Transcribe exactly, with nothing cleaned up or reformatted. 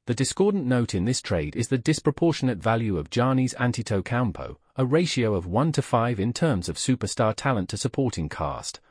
The discordant note in this trade is the disproportionate value of Gianni's Antetokounmpo, a ratio of one to five in terms of superstar talent to supporting cast,